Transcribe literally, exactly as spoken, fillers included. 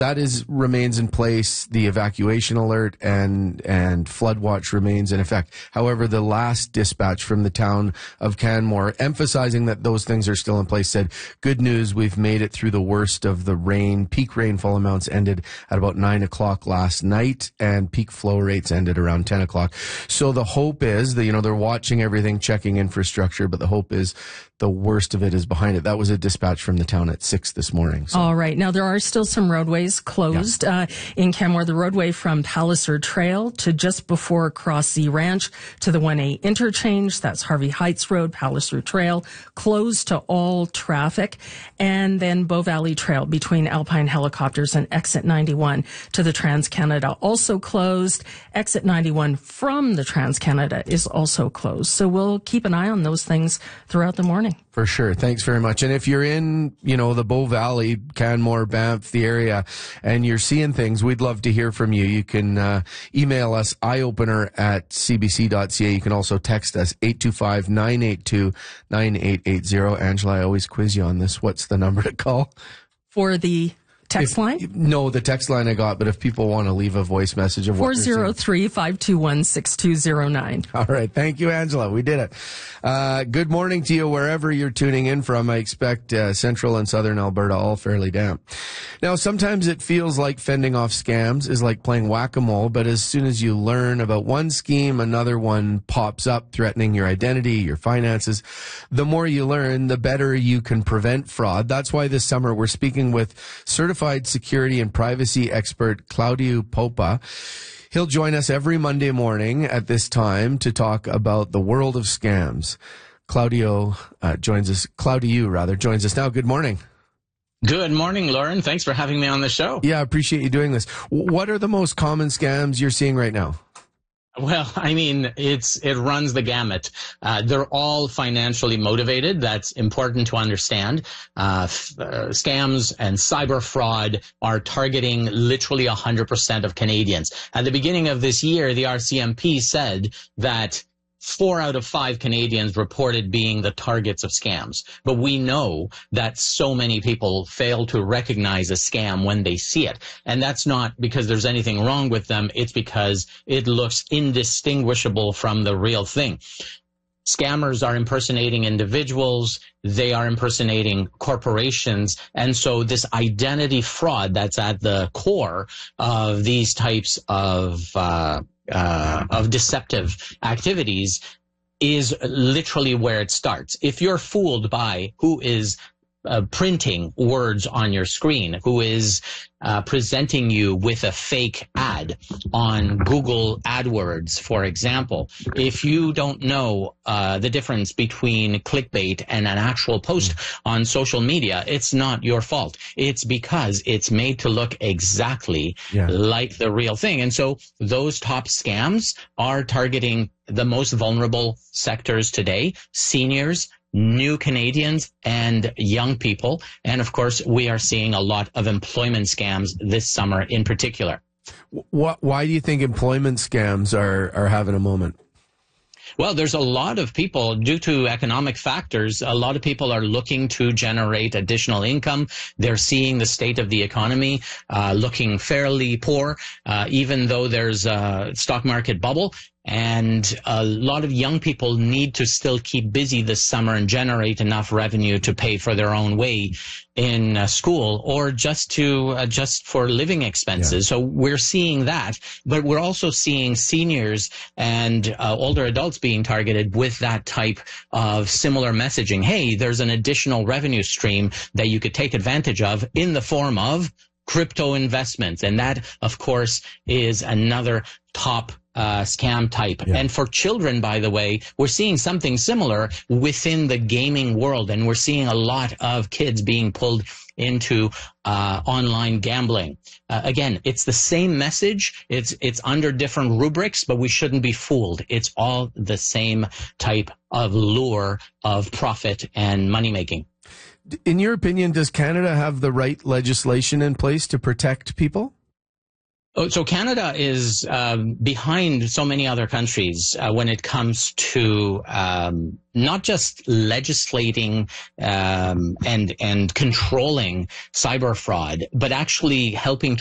That is remains in place. The evacuation alert and and flood watch remains in effect. However, the last dispatch from the town of Canmore, emphasizing that those things are still in place, said, "Good news, we've made it through the worst of the rain. Peak rainfall amounts ended at about nine o'clock last night, and peak flow rates ended around ten o'clock." So the hope is that, you know, they're watching everything, checking infrastructure, but the hope is the worst of it is behind it. That was a dispatch from the town at six this morning. So. All right. Now, there are still some roadways closed yeah. uh, in Canmore. The roadway from Palliser Trail to just before Cross Sea Ranch to the one A interchange. That's Harvey Heights Road, Palliser Trail, closed to all traffic. And then Bow Valley Trail between Alpine Helicopters and Exit ninety-one to the Trans-Canada also closed. Exit ninety-one from the Trans-Canada is also closed. So we'll keep an eye on those things throughout the morning. For sure. Thanks very much. And if you're in, you know, the Bow Valley, Canmore, Banff, the area, and you're seeing things, we'd love to hear from you. You can uh, email us, eyeopener at c b c dot c a. You can also text us, eight two five, nine eight two, nine eight eight zero. Angela, I always quiz you on this. What's the number to call? For the text if, line? No, the text line I got, but if people want to leave a voice message of what four oh three, five two one, six two oh nine. All right. Thank you, Angela. We did it. Uh, good morning to you wherever you're tuning in from. I expect uh, central and southern Alberta all fairly damp. Now, sometimes it feels like fending off scams is like playing whack-a-mole, but as soon as you learn about one scheme, another one pops up threatening your identity, your finances. The more you learn, the better you can prevent fraud. That's why this summer we're speaking with certified security and privacy expert Claudio Popa. He'll join us every Monday morning at this time to talk about the world of scams. Claudio uh, joins us, Claudio rather, joins us now. Good morning. Good morning, Lauren. Thanks for having me on the show. Yeah, I appreciate you doing this. What are the most common scams you're seeing right now? Well, I mean, it's it runs the gamut. Uh, they're all financially motivated. That's important to understand. Uh, f- uh, scams and cyber fraud are targeting literally one hundred percent of Canadians. At the beginning of this year, the R C M P said that four out of five Canadians reported being the targets of scams. But we know that so many people fail to recognize a scam when they see it. And that's not because there's anything wrong with them. It's because it looks indistinguishable from the real thing. Scammers are impersonating individuals. They are impersonating corporations. And so this identity fraud that's at the core of these types of uh Uh, of deceptive activities is literally where it starts. If you're fooled by who is uh, printing words on your screen, who is uh, presenting you with a fake ad on Google AdWords, for example, if you don't know uh, the difference between clickbait and an actual post on social media, it's not your fault. It's because it's made to look exactly yeah. like the real thing. And so those top scams are targeting the most vulnerable sectors today, seniors, new Canadians, and young people. And of course, we are seeing a lot of employment scams this summer in particular. What, why do you think employment scams are, are having a moment? Well, there's a lot of people, due to economic factors, a lot of people are looking to generate additional income. They're seeing the state of the economy uh, looking fairly poor, uh, even though there's a stock market bubble. And a lot of young people need to still keep busy this summer and generate enough revenue to pay for their own way in uh, school or just to uh, just for living expenses. Yeah. So we're seeing that, but we're also seeing seniors and uh, older adults being targeted with that type of similar messaging. Hey, there's an additional revenue stream that you could take advantage of in the form of crypto investments. And that, of course, is another top Uh, scam type. Yeah. And for children, by the way, we're seeing something similar within the gaming world. And we're seeing a lot of kids being pulled into uh, online gambling. Uh, again, it's the same message. It's, it's under different rubrics, but we shouldn't be fooled. It's all the same type of lure of profit and money making. In your opinion, does Canada have the right legislation in place to protect people? Oh, so Canada is um, behind so many other countries uh, when it comes to um, not just legislating um, and and controlling cyber fraud, but actually helping